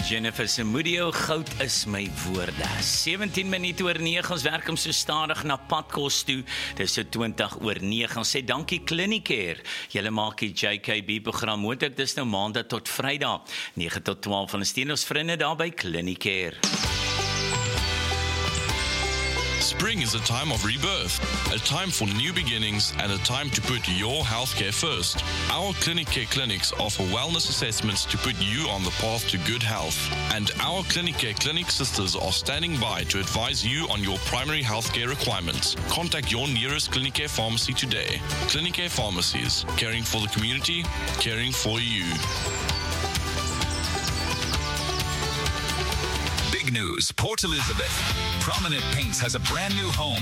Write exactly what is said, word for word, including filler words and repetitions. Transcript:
Jennifer Samudio, goud is my woorde. sewentien minute oor nege, ons werk om so stadig na padkos toe. Dis so twintig oor nege. Ons sê dankie Clinicare. Julle maak die J K B program moontlik. Dis nou maandag tot Vrydag, nege tot twaalf van ons steun ons vriende daar by Clinicare. Spring is a time of rebirth, a time for new beginnings, and a time to put your healthcare first. Our Clinicare clinics offer wellness assessments to put you on the path to good health. And our Clinicare clinic sisters are standing by to advise you on your primary healthcare requirements. Contact your nearest Clinicare pharmacy today. Clinicare Pharmacies, caring for the community, caring for you. News. Port Elizabeth. Prominent Paints has a brand new home